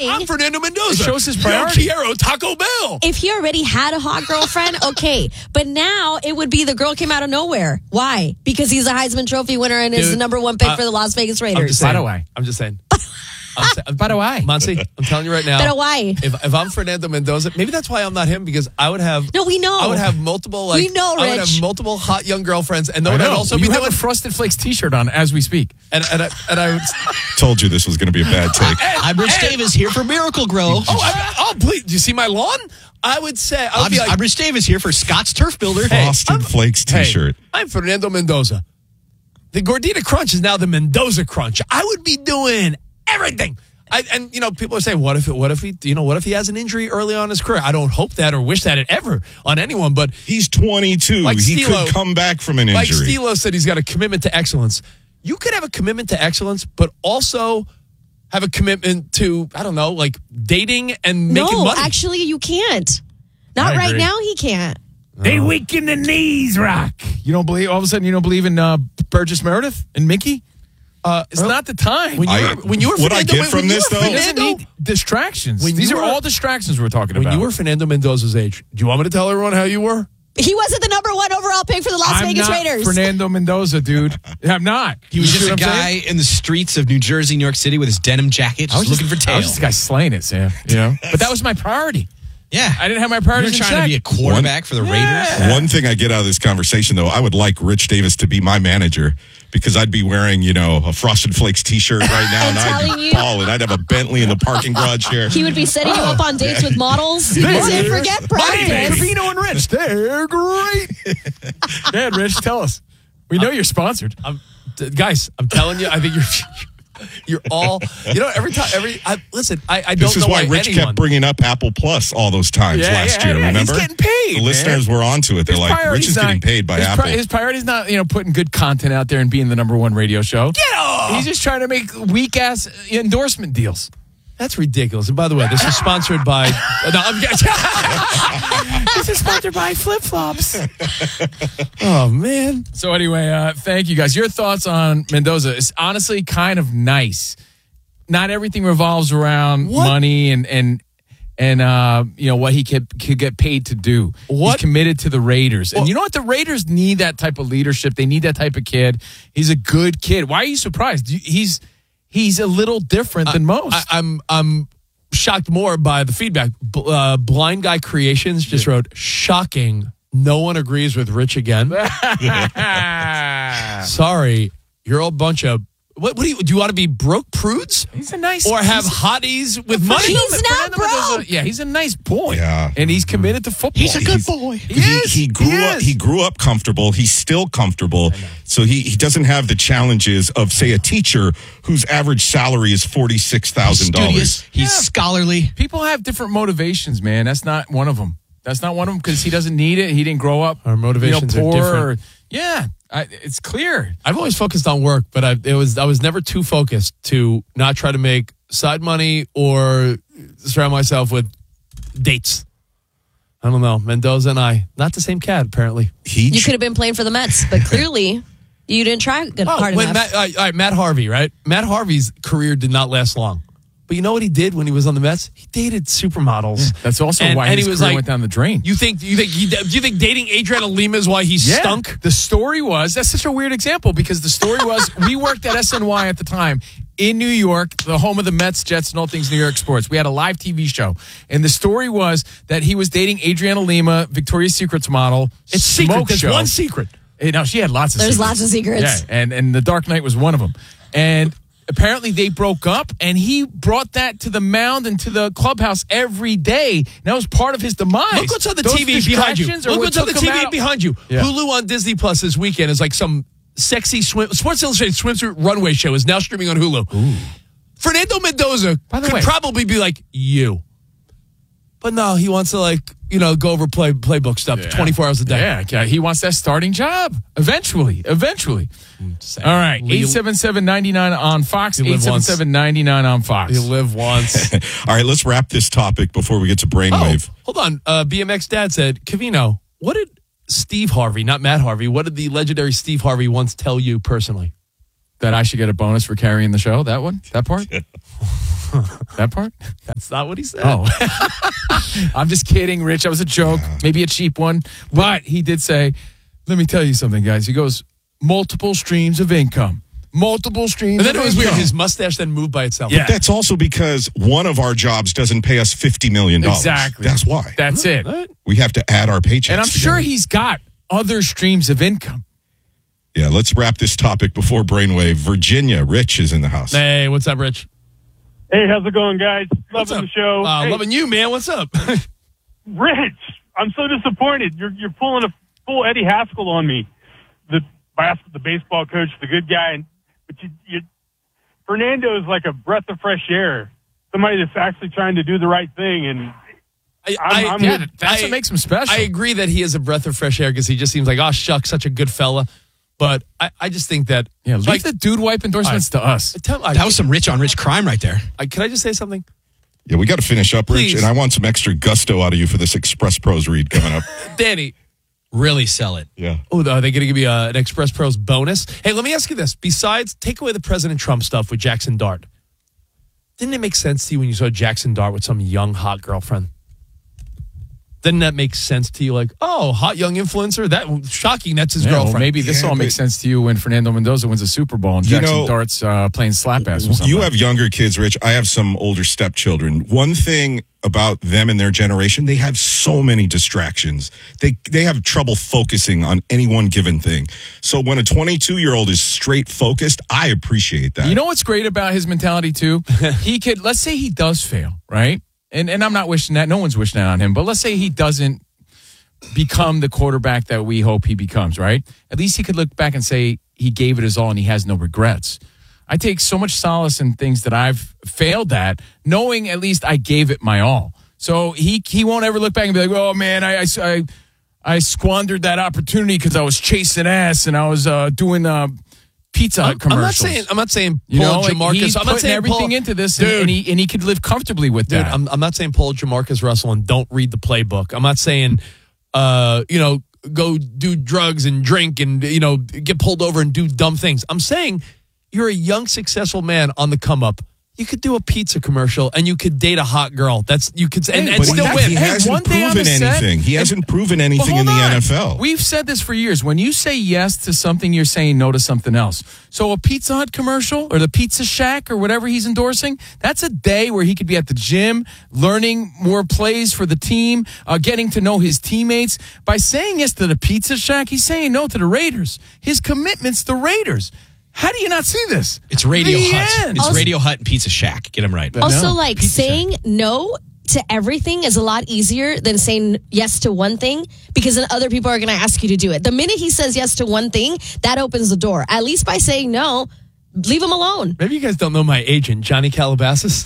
saying, I'm Fernando Mendoza. It shows his Yo priority. quiero Taco Bell. if he already had a hot girlfriend, okay. But now it would be the girl came out of nowhere. Why? Because he's a Heisman Trophy winner and is the number one pick for the Las Vegas Raiders. By the way. I'm just saying. By the way. Monty, I'm telling you right now. But why? If I'm Fernando Mendoza, maybe that's why I'm not him, because I would have. No, we know. I would have multiple. We know, I would Rich. have multiple hot young girlfriends, and then I I'd know. also You be have doing. a Frosted Flakes T-shirt on as we speak. And I would. Told you this was going to be a bad take. I'm Rich Davis here for Miracle Grow. Please, do you see my lawn? I would say I would be like, I'm Rich Davis here for Scott's Turf Builder. Frosted Flakes T-shirt. I'm Fernando Mendoza. The Gordita Crunch is now the Mendoza Crunch. I would be doing everything. And people are saying, what if he has an injury early on in his career? I don't hope that or wish that ever on anyone, but He's 22. Like He Stilo- could come back from an like injury. Stilo said, he's got a commitment to excellence. You could have a commitment to excellence, but also have a commitment to, I don't know, like dating and making No, money. actually, you can't. Not I right agree. now, he can't. They weaken the knees, Rock. You don't believe, all of a sudden, you don't believe in Burgess Meredith and Mickey? It's not the time. When you were what I Fernando- get from when you this, were though- He doesn't Fernando- need distractions. When These you are were- all distractions we're talking when about. you were Fernando Mendoza's age, do you want me to tell everyone how you were? He wasn't the number one overall pick for the Las I'm Vegas not Raiders. Fernando Mendoza, dude. I'm not. He was You just see a what I'm guy saying? in the streets of New Jersey, New York City with his denim jacket, just looking for I was just tails. a guy slaying it, Sam. You know, but that was my priority. Yeah. I didn't have my You were priorities in trying to be a check. quarterback for the Raiders. One thing I get out of this conversation, though, I would like Rich Davis to be my manager because I'd be wearing, a Frosted Flakes T-shirt right now, and I'd telling be you. balling. I'd have a Bentley in the parking garage here. He would be setting you up on dates with models. He This didn't is forget Hey, practice. Trevino and Rich, they're great. Yeah, Rich, tell us. We know you're sponsored. Guys, I'm telling you, I think you're all, every time, listen, I don't know This is why Rich anyone. kept bringing up Apple Plus all those times last year, yeah. remember? He's getting paid, The listeners were onto it. They're like, Rich is getting paid by Apple. His priority's not, putting good content out there and being the number one radio show. Get off! He's just trying to make weak-ass endorsement deals. That's ridiculous. And by the way, this is sponsored by. This is sponsored by flip-flops. Oh man! So anyway, thank you guys. Your thoughts on Mendoza is honestly kind of nice. Not everything revolves around money and what he could get paid to do. He's committed to the Raiders. And you know what? The Raiders need that type of leadership. They need that type of kid. He's a good kid. Why are you surprised? He's a little different than most. I'm shocked more by the feedback. Blind Guy Creations just wrote, shocking. No one agrees with Rich again. Sorry, you're all a bunch of. What do you want to be broke prudes? He's a nice or have hotties with money. He's not broke. Yeah, he's a nice boy. Yeah. And he's committed to football. He's a good boy. He grew up comfortable. He's still comfortable. So he doesn't have the challenges of, say, a teacher whose average salary is $46,000. Studious. He's scholarly. People have different motivations, man. That's not one of them. That's not one of them because he doesn't need it. He didn't grow up. Our motivations are poor. different. It's clear. I've always focused on work, but I was never too focused to not try to make side money or surround myself with dates. I don't know. Mendoza and I, not the same cat, apparently. You could have been playing for the Mets, but clearly you didn't try hard enough. Matt Harvey, right? Matt Harvey's career did not last long. But you know what he did when he was on the Mets? He dated supermodels. That's also why his career went down the drain. Do you think dating Adriana Lima is why he stunk? The story was, that's such a weird example because the story was, we worked at SNY at the time in New York, the home of the Mets, Jets, and all things New York sports. We had a live TV show. And the story was that he was dating Adriana Lima, Victoria's Secret's model. It's secret. There's one secret. No, she had lots of There's secrets. lots of secrets. Yeah, and The Dark Knight was one of them. And apparently they broke up, and he brought that to the mound and to the clubhouse every day. And that was part of his demise. Look what's on the Those TV behind you. distractions are Look what what's on the took him TV out. behind you. Yeah. Hulu on Disney Plus this weekend is like some sexy Sports Illustrated swimsuit runway show is now streaming on Hulu. Ooh. Fernando Mendoza By the could way- probably be like you. But no, he wants to go over playbook stuff 24 hours a day. Yeah, he wants that starting job eventually. All right, 877-99 on Fox, You live once. 877-99 on Fox. You live once. All right, let's wrap this topic before we get to Brainwave. Hold on. BMX Dad said, Covino, what did Steve Harvey, not Matt Harvey, what did the legendary Steve Harvey once tell you personally? That I should get a bonus for carrying the show, that one? That part? That part? That's not what he said. Oh. I'm just kidding, Rich. That was a joke. Maybe a cheap one. But he did say, let me tell you something, guys. He goes, multiple streams of income. Multiple streams And then of it was income. weird. His mustache then moved by itself. Yeah. But that's also because one of our jobs doesn't pay us $50 million. Exactly. That's why. That's it. Right? We have to add our paychecks And I'm together. sure he's got other streams of income. Yeah, let's wrap this topic before Brainwave. Virginia, Rich is in the house. Hey, what's up, Rich? Hey, how's it going, guys? What's Loving up? the show. Hey, Loving you, man. What's up? Rich, I'm so disappointed. You're pulling a full Eddie Haskell on me. The baseball coach, the good guy. But Fernando is like a breath of fresh air. Somebody that's actually trying to do the right thing. And That's what makes him special. I agree that he is a breath of fresh air because he just seems like, oh, shucks, such a good fella. But I just think that... Yeah, leave the dude wipe endorsements to us. That was some rich on rich crime right there. Can I just say something? Yeah, we got to finish up, Rich, Please. and I want some extra gusto out of you for this Express Pros read coming up. Danny. Really sell it. Yeah. Oh, are they going to give you an Express Pros bonus? Hey, let me ask you this. Besides, take away the President Trump stuff with Jackson Dart. Didn't it make sense to you when you saw Jackson Dart with some young, hot girlfriend? Didn't that make sense to you? Like, oh, hot young influencer? That shocking. That's his Yeah, well, girlfriend. maybe this Yeah, all makes but- sense to you when Fernando Mendoza wins a Super Bowl and You Jackson know, Dart's playing slap ass or something. You have younger kids, Rich. I have some older stepchildren. One thing about them and their generation, they have so many distractions. They have trouble focusing on any one given thing. So when a 22-year-old is straight focused, I appreciate that. You know what's great about his mentality too? He could, let's say he does fail, right? And I'm not wishing that. No one's wishing that on him. But let's say he doesn't become the quarterback that we hope he becomes, right? At least he could look back and say he gave it his all and he has no regrets. I take so much solace in things that I've failed at, knowing at least I gave it my all. So he won't ever look back and be like, oh man, I squandered that opportunity because I was chasing ass and I was doing Pizza Hut commercials. I'm not saying You Paul know, like, Jamarcus. he's I'm not putting saying everything Paul, into this, dude, and he could live comfortably with dude. that. I'm not saying Paul Jamarcus Russell and don't read the playbook. I'm not saying, go do drugs and drink and get pulled over and do dumb things. I'm saying you're a young, successful man on the come up. You could do a pizza commercial and you could date a hot girl. And But still win. He Hey, hasn't one day on proven the set- anything. He hasn't proven But anything in hold the on. NFL. We've said this for years. When you say yes to something, you're saying no to something else. So a Pizza Hut commercial or the Pizza Shack or whatever he's endorsing, that's a day where he could be at the gym, learning more plays for the team, getting to know his teammates. By saying yes to the Pizza Shack, he's saying no to the Raiders. His commitment's the Raiders. How do you not see this? It's Radio The Hut. end. It's Radio Hut and Pizza Shack. Get them right. Also, No, like Pizza saying no to everything is a lot easier than saying yes to one thing because then other people are going to ask you to do it. The minute he says yes to one thing, that opens the door. At least by saying no, leave him alone. Maybe you guys don't know my agent, Johnny Calabasas.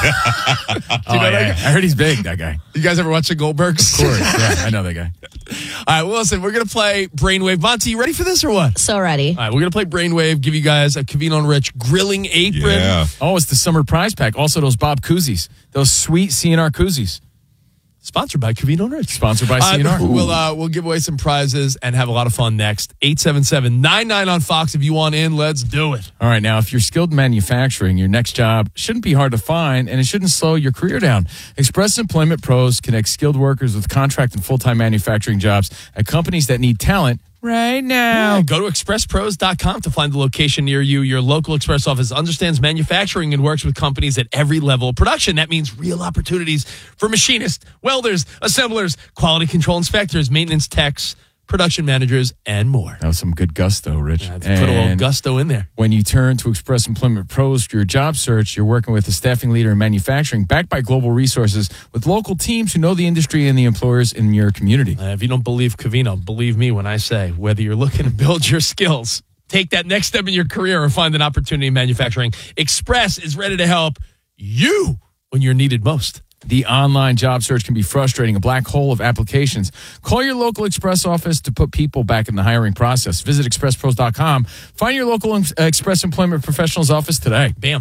I heard he's big, that guy. You guys ever watch the Goldbergs? Of course. Yeah, I know that guy. All right, well, listen, we're going to play Brainwave. Monty, you ready for this or what? So ready. All right, we're going to play Brainwave, give you guys a Cavino and Rich grilling apron. Yeah. Oh, it's the summer prize pack. Also, those Bob koozies. Those sweet CNR koozies. Sponsored by Cavino and Rich. Sponsored by CNR. We'll give away some prizes and have a lot of fun next. 877-99 on Fox. If you want in, let's do it. All right, now, if you're skilled in manufacturing, your next job shouldn't be hard to find, and it shouldn't slow your career down. Express Employment Pros connect skilled workers with contract and full-time manufacturing jobs at companies that need talent right now. Yeah, go to expresspros.com to find the location near you. Your local Express office understands manufacturing and works with companies at every level of production. That means real opportunities for machinists, welders, assemblers, quality control inspectors, maintenance techs, production managers, and more. That was some good gusto, Rich. Put a little gusto in there. When you turn to Express Employment Pros for your job search, you're working with a staffing leader in manufacturing backed by global resources with local teams who know the industry and the employers in your community. If you don't believe Cavino, believe me when I say whether you're looking to build your skills, take that next step in your career, or find an opportunity in manufacturing, Express is ready to help you when you're needed most. The online job search can be frustrating, a black hole of applications. Call your local Express office to put people back in the hiring process. Visit expresspros.com. Find your local Express Employment Professionals office today. Bam.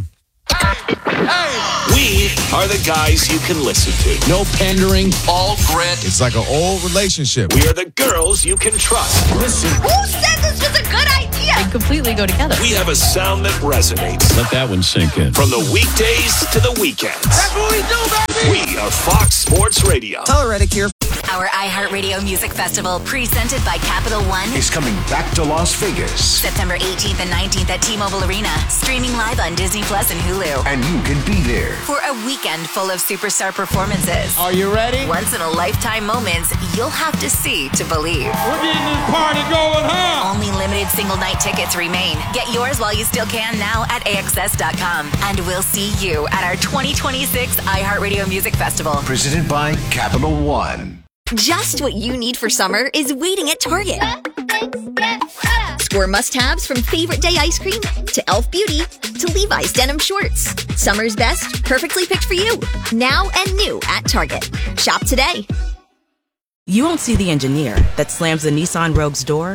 We are the guys you can listen to. No pandering, all grit. It's like an old relationship. We are the girls you can trust. Listen. Who said this was a good idea? They completely go together. We have a sound that resonates. Let that one sink in. From the weekdays to the weekends. That's what we do, baby! We are Fox Sports Radio. Hello, Reddick here. Our iHeartRadio Music Festival, presented by Capital One, is coming back to Las Vegas. September 18th and 19th at T-Mobile Arena, streaming live on Disney Plus and Hulu. And you can be there For a weekend full of superstar performances. Are you ready? Once-in-a-lifetime moments you'll have to see to believe. We're getting this party going, huh? Only limited single-night tickets remain. Get yours while you still can now at AXS.com. And we'll see you at our 2026 iHeartRadio Music Festival. Presented by Capital One. Just what you need for summer is waiting at Target. Score must-haves from Favorite Day ice cream to Elf Beauty to Levi's denim shorts. Summer's best, perfectly picked for you. Now and new at Target. Shop today. You won't see the engineer that slams the Nissan Rogue's door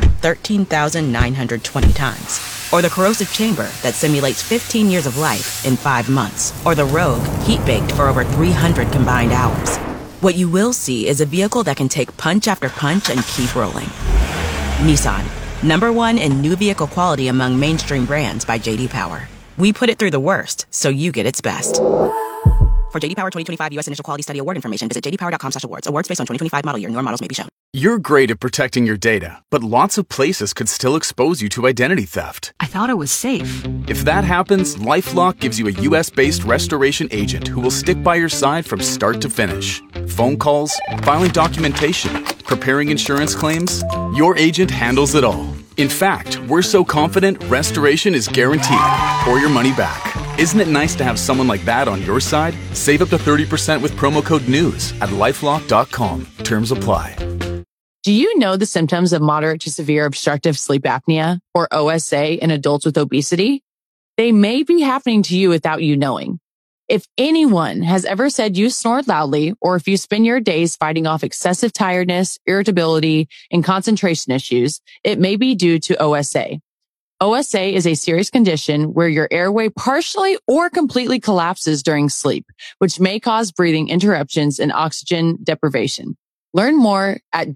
13,920 times. Or the corrosive chamber that simulates 15 years of life in 5 months. Or the Rogue heat-baked for over 300 combined hours. What you will see is a vehicle that can take punch after punch and keep rolling. Nissan, #1 in new vehicle quality among mainstream brands by J.D. Power. We put it through the worst, so you get its best. For J.D. Power 2025 U.S. Initial Quality Study Award information, visit jdpower.com/awards. Awards based on 2025 model year. Newer models may be shown. You're great at protecting your data, but lots of places could still expose you to identity theft. I thought it was safe. If that happens, LifeLock gives you a U.S.-based restoration agent who will stick by your side from start to finish. Phone calls, filing documentation, preparing insurance claims, your agent handles it all. In fact, we're so confident restoration is guaranteed or your money back. Isn't it nice to have someone like that on your side? Save up to 30% with promo code NEWS at LifeLock.com. Terms apply. Do you know the symptoms of moderate to severe obstructive sleep apnea, or OSA, in adults with obesity? They may be happening to you without you knowing. If anyone has ever said you snored loudly, or if you spend your days fighting off excessive tiredness, irritability, and concentration issues, it may be due to OSA. OSA is a serious condition where your airway partially or completely collapses during sleep, which may cause breathing interruptions and oxygen deprivation. Learn more at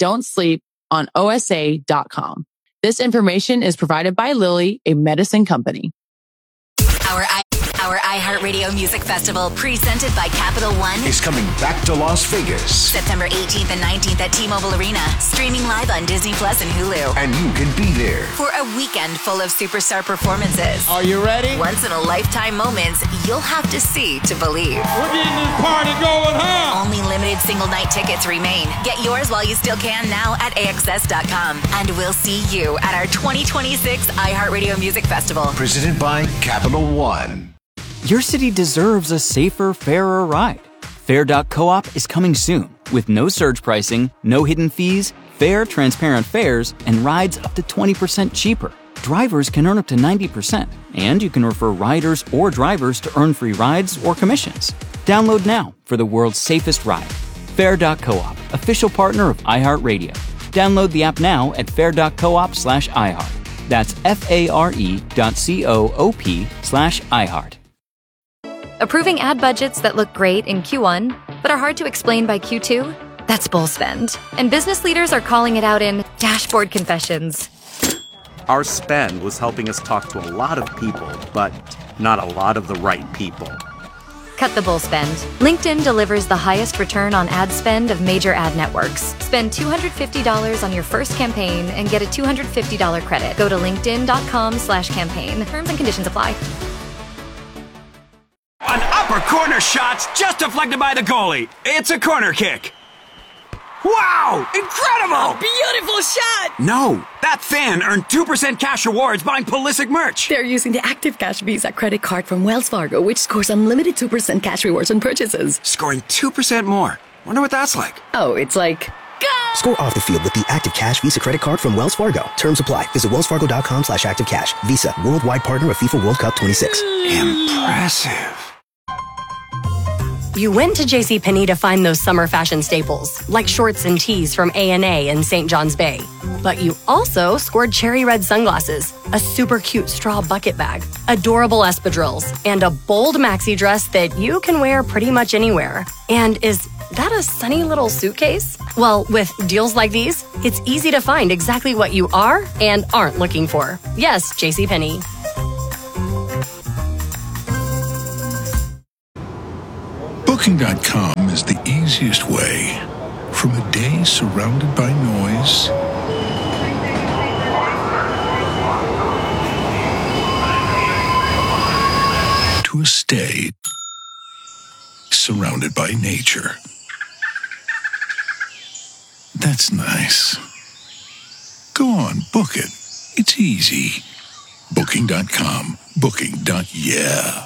don'tsleeponosa.com. This information is provided by Lilly, a medicine company. Our iHeartRadio Music Festival, presented by Capital One, is coming back to Las Vegas. September 18th and 19th at T-Mobile Arena, streaming live on Disney Plus and Hulu. And you can be there For a weekend full of superstar performances. Are you ready? Once-in-a-lifetime moments you'll have to see to believe. We're getting this party going, huh? Only limited single-night tickets remain. Get yours while you still can now at AXS.com. And we'll see you at our 2026 iHeartRadio Music Festival. Presented by Capital One. Your city deserves a safer, fairer ride. Fair.coop is coming soon with no surge pricing, no hidden fees, fair, transparent fares, and rides up to 20% cheaper. Drivers can earn up to 90%, and you can refer riders or drivers to earn free rides or commissions. Download now for the world's safest ride. Fair.coop, official partner of iHeartRadio. Download the app now at fair.coop/iHeart. That's FARE.coop/iHeart. Approving ad budgets that look great in Q1, but are hard to explain by Q2? That's bull spend. And business leaders are calling it out in dashboard confessions. Our spend was helping us talk to a lot of people, but not a lot of the right people. Cut the bull spend. LinkedIn delivers the highest return on ad spend of major ad networks. Spend $250 on your first campaign and get a $250 credit. Go to linkedin.com/campaign. Terms and conditions apply. An upper corner shot's just deflected by the goalie. It's a corner kick. Wow! Incredible! A beautiful shot! No, that fan earned 2% cash rewards buying Pulisic merch. They're using the Active Cash Visa credit card from Wells Fargo, which scores unlimited 2% cash rewards on purchases. Scoring 2% more. Wonder what that's like. Oh, it's like... Go! Score off the field with the Active Cash Visa credit card from Wells Fargo. Terms apply. Visit wellsfargo.com/activecash. Visa, worldwide partner of FIFA World Cup 26. Impressive. You went to JCPenney to find those summer fashion staples, like shorts and tees from A&A in St. John's Bay. But you also scored cherry red sunglasses, a super cute straw bucket bag, adorable espadrilles, and a bold maxi dress that you can wear pretty much anywhere. And is that a sunny little suitcase? Well, with deals like these, it's easy to find exactly what you are and aren't looking for. Yes, JCPenney. Booking.com is the easiest way from a day surrounded by noise to a stay surrounded by nature. That's nice. Go on, book it. It's easy. Booking.com. Booking.yeah.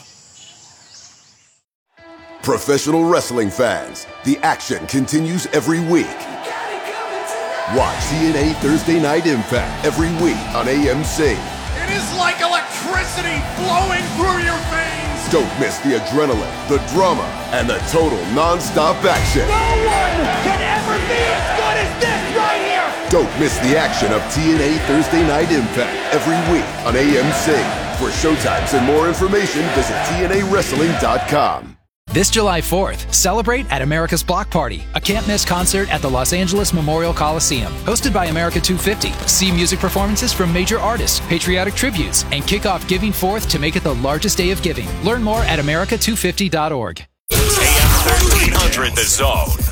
Professional wrestling fans, the action continues every week. Watch TNA Thursday Night Impact every week on AMC. It is like electricity flowing through your veins. Don't miss the adrenaline, the drama, and the total non-stop action. No one can ever be as good as this right here. Don't miss the action of TNA Thursday Night Impact every week on AMC. For showtimes and more information, visit TNAWrestling.com. This July 4th, celebrate at America's Block Party, a can't-miss concert at the Los Angeles Memorial Coliseum. Hosted by America 250. See music performances from major artists, patriotic tributes, and kick off Giving Forth to make it the largest day of giving. Learn more at america250.org. AM 1300 The Zone.